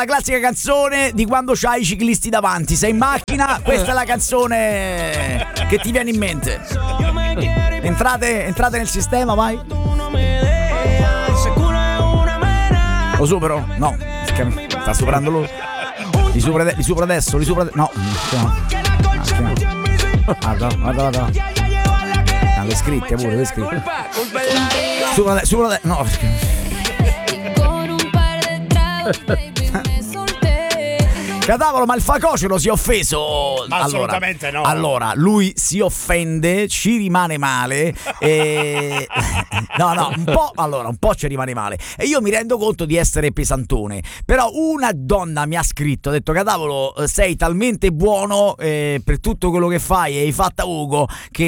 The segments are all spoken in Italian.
La classica canzone di quando c'hai i ciclisti davanti, sei in macchina, questa è la canzone che ti viene in mente. Entrate nel sistema, vai. Lo supero? No, sta superando lui. Li supero adesso, no. Guarda. Le scritte pure, le scritte. Supero adesso, no. Cadavolo, ma il facocero si è offeso. Assolutamente no. Allora, lui si offende, ci rimane male. No, un po' ci rimane male. E io mi rendo conto di essere pesantone. Però una donna mi ha scritto, ha detto: Cadavolo, sei talmente buono per tutto quello che fai e hai fatto a Ugo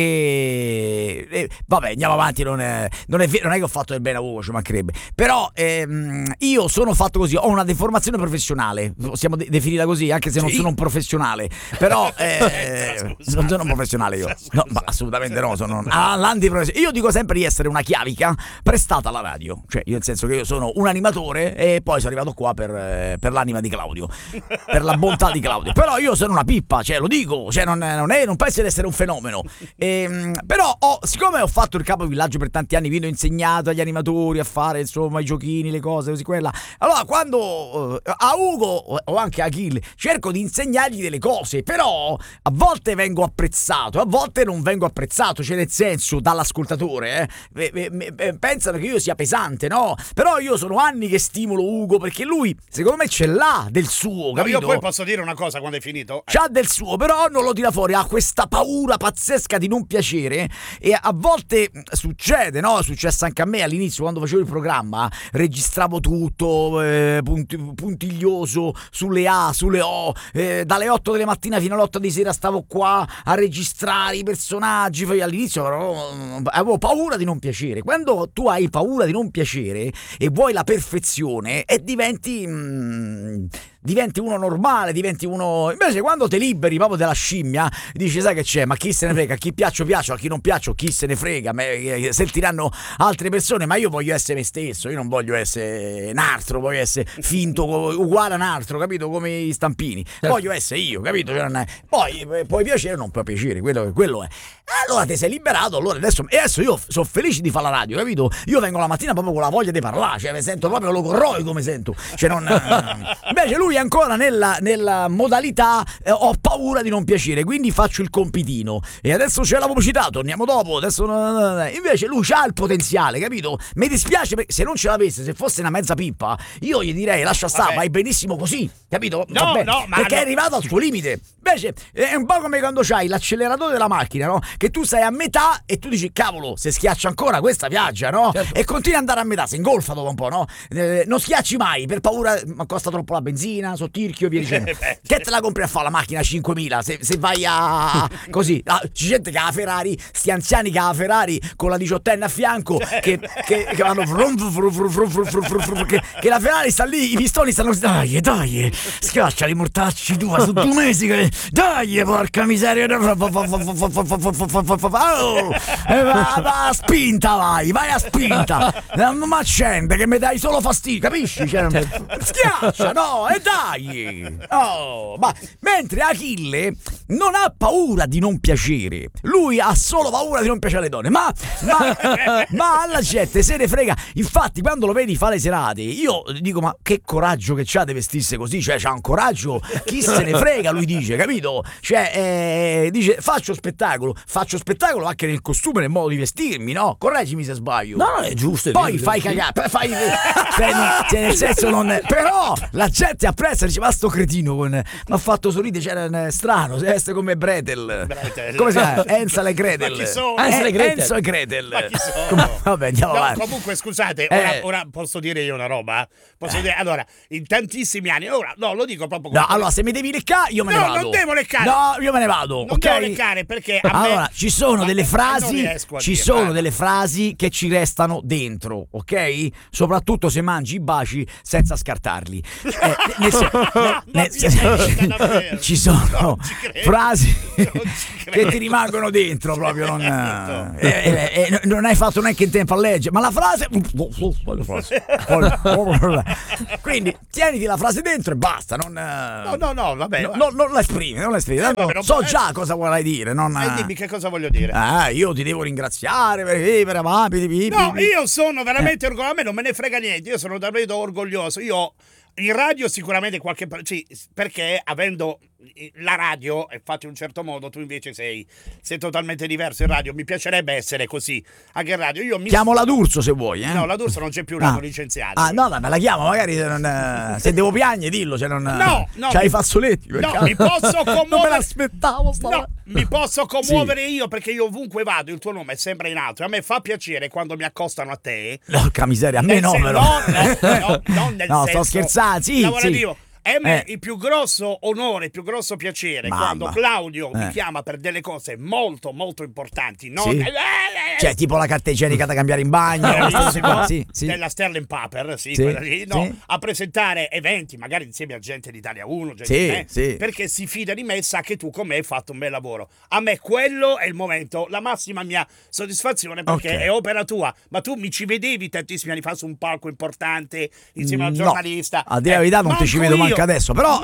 che vabbè, andiamo avanti. Non è che ho fatto del bene a Ugo, ci mancherebbe. Però io sono fatto così, ho una deformazione professionale, possiamo definirla così, anche se non sono un professionale. Però non sono un professionale io. No, ma assolutamente no, sono l'antiprofessionale. Io dico sempre di essere una chiavica prestata alla radio. Cioè, io nel senso che io sono un animatore e poi sono arrivato qua per l'anima di Claudio, per la bontà di Claudio. Però io sono una pippa, cioè lo dico, cioè non penso di essere un fenomeno. Però siccome ho fatto il capovillaggio per tanti anni, ho insegnato agli animatori a fare insomma i giochini, le cose così quella. Allora quando a Ugo o anche a Achille cerco di insegnargli delle cose, però a volte vengo apprezzato, a volte non vengo apprezzato, cioè nel senso dall'ascoltatore pensano che io sia pesante, no? Però io sono anni che stimolo Ugo perché lui secondo me ce l'ha del suo, capito? Io poi posso dire una cosa quando è finito? C'ha del suo, però non lo tira fuori, ha questa paura pazzesca di non piacere e a volte succede, no? È successo anche a me all'inizio quando facevo il programma, registravo tutto puntiglioso sulle A, sulle O, dalle 8 della mattina fino alle 8 di sera stavo qua a registrare i personaggi. Poi all'inizio avevo paura di non piacere. Quando tu hai paura di non piacere e vuoi la perfezione e diventi uno normale, diventi uno. Invece quando te liberi proprio della scimmia, dici: sai che c'è, ma chi se ne frega, a chi piaccio, a chi non piaccio, chi se ne frega, sentiranno altre persone, ma io voglio essere me stesso, io non voglio essere un altro, voglio essere finto uguale a un altro, capito, come i stampini, voglio essere io, capito, poi puoi piacere o non puoi piacere, quello è. Allora ti sei liberato, allora adesso io sono felice di fare la radio, capito, io vengo la mattina proprio con la voglia di parlare, cioè mi sento proprio logorroico, come sento, cioè non invece lui è ancora nella modalità ho paura di non piacere, quindi faccio il compitino e adesso c'è la pubblicità, torniamo dopo, adesso invece lui c'ha il potenziale, capito? Mi dispiace perché se non ce l'avesse, se fosse una mezza pippa, io gli direi lascia stare, vai benissimo così, capito? Perché è arrivato al suo limite. Invece è un po' come quando c'hai l'acceleratore della macchina, no? Che tu sei a metà e tu dici cavolo, se schiaccia ancora questa viaggia, no? Certo. E continui ad andare a metà, si ingolfa dopo un po', no? Non schiacci mai per paura, ma costa troppo la benzina, sottirchio, via dicendo. Che te la compri a fare la macchina a 5.000 se vai a così? C'è gente che ha la Ferrari, sti anziani che ha la Ferrari con la 18enne a fianco che vanno che la Ferrari sta lì, i pistoni stanno dai, schiaccia li mortacci tu, sono 2 mesi che dai, porca miseria, va a spinta, vai a spinta, non mi accende che mi dai solo fastidio, capisci? Schiaccia, no, e dai. Ma mentre Achille non ha paura di non piacere, lui ha solo paura di non piacere alle donne, ma alla gente se ne frega. Infatti quando lo vedi fare le serate io dico: ma che coraggio che c'ha di vestirsi così, cioè c'ha un coraggio, chi se ne frega, lui dice, capito? Cioè dice faccio spettacolo anche nel costume, nel modo di vestirmi, no? Correggimi se sbaglio. No, è giusto. Poi fai cagare, nel senso non. Però la gente apprezza, dice: ma sto cretino mi ha fatto sorridere, c'era strano, si veste come Gretel. Come si chiama? Hansel e Gretel. Ma chi sono? Hansel e Gretel. Ma chi sono? Vabbè, andiamo avanti. Comunque scusate, ora posso dire io una roba? Posso dire, allora, in tantissimi anni, ora no, lo dico proprio. No, allora se mi devi leccare io me ne vado. No, non devo leccare. No, io me ne vado. Non ok? devo leccare perché a me. Allora, ci sono delle frasi, delle frasi che ci restano dentro, ok? Soprattutto se mangi i baci senza scartarli. Nel ci sono frasi che ti rimangono dentro proprio, non hai fatto neanche in tempo a leggere, ma la frase quindi tieniti la frase dentro e basta, non vabbè, non la esprimi, so già cosa vuoi dire, dimmi che cosa voglio dire. Io ti devo ringraziare per io sono veramente orgoglioso, a me non me ne frega niente, io sono davvero orgoglioso. Io in radio sicuramente perché avendo la radio è fatta in un certo modo, tu invece sei totalmente diverso in radio. Mi piacerebbe essere così anche in radio. Chiamo la D'Urso se vuoi. No, la D'Urso non c'è più, l'hanno licenziata. No, me la chiamo, magari se devo piangere dillo, c'hai i fazzoletti. Mi posso commuovere. Non me l'aspettavo. Mi posso commuovere io, perché io ovunque vado il tuo nome è sempre in alto. A me fa piacere quando mi accostano a te. Porca miseria, a me no, però. Non nel senso. Sto scherzando, sì. È il più grosso onore, il più grosso piacere quando Claudio mi chiama per delle cose molto molto importanti, cioè tipo la carta igienica da cambiare in bagno, della Sterling Paper, a presentare eventi magari insieme a gente d'Italia 1, perché si fida di me e sa che tu con me hai fatto un bel lavoro. A me quello è il momento, la massima mia soddisfazione, perché è opera tua, ma tu mi ci vedevi tantissimi anni fa su un palco importante insieme al giornalista. A dire la verità non ti ci vedo manco adesso, però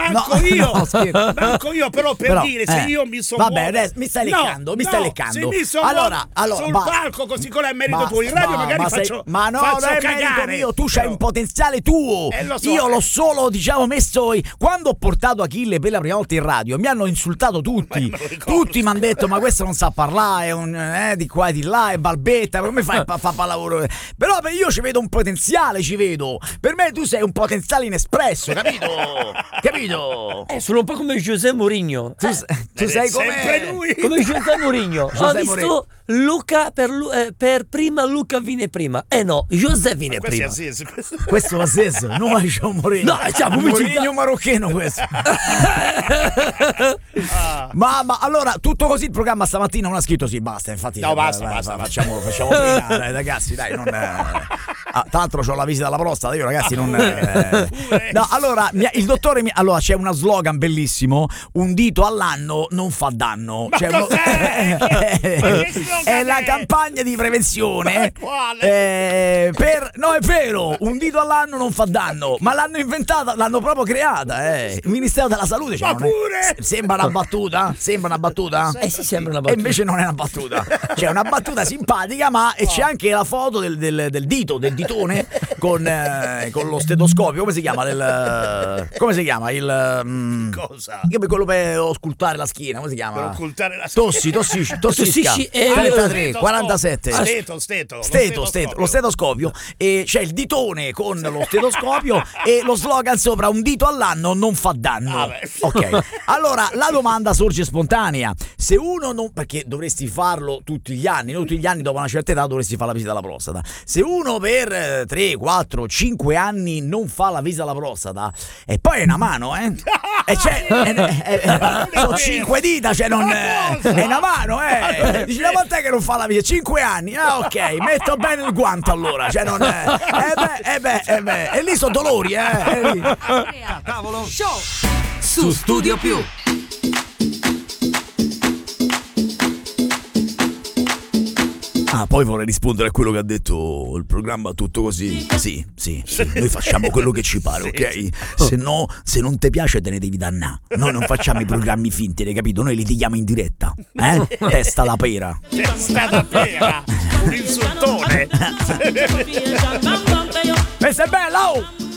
manco io però per dire se io mi sono vabbè, adesso mi stai leccando. Se mi sono allora sul palco così, con è merito tuo, in radio magari faccio non è merito mio, tu c'hai un potenziale tuo. Io l'ho solo messo quando ho portato Achille per la prima volta in radio, mi hanno insultato tutti mi hanno detto ma questo non sa parlare, è un di qua e di là, è balbetta, come fai a fare lavoro? Però io ci vedo un potenziale, per me tu sei un potenziale inespresso, capito? Sono un po' come José Mourinho. Tu sei come José Mourinho. Ho visto Luca per prima, Luca viene prima. No, José viene prima. Questo va stesso, non è Mourinho. No, è Mourinho marocchino questo. Ma allora tutto così il programma stamattina non ha scritto basta, infatti. No, basta. Facciamo prima, dai, ragazzi, dai, non tra l'altro c'ho la visita alla prostata, io ragazzi non no, allora il dottore allora c'è una slogan bellissimo: un dito all'anno non fa danno. Ma cos'è? È la campagna di prevenzione. No, è vero, un dito all'anno non fa danno, ma l'hanno inventata, l'hanno proprio creata, il Ministero della Salute. Ma pure sembra una battuta? Sì, sembra una battuta. E invece non è una battuta. C'è una battuta simpatica, ma c'è anche la foto del dito, del ditone con lo stetoscopio. Come si chiama? Cosa? Quello per occultare la schiena, come si chiama? Per occultare la schiena. Tossisca. 33, 47. Steto. Lo stetoscopio. E c'è il ditone con lo stetoscopio e lo slogan sopra: un dito all'anno non fa danno. Ok. Allora la domanda sorge spontanea: se uno non, perché dovresti farlo tutti gli anni dopo una certa età dovresti fare la visita alla prostata. Se uno per 3, 4, 5 anni non fa la visita alla prostata, e poi è una mano, sono 5 dita, è una mano, dici una volta che non fa la visita, 5 anni, ok, metto bene il guanto allora, e lì sono dolori, Cavolo Show su Studio Più. Poi vorrei rispondere a quello che ha detto il programma tutto così. Sì, noi facciamo quello che ci pare, ok? Se no, se non ti piace te ne devi dannare. Noi non facciamo i programmi finti, hai capito? Noi li diamo in diretta. Testa da pera. Un insultone. Questa è bella, oh!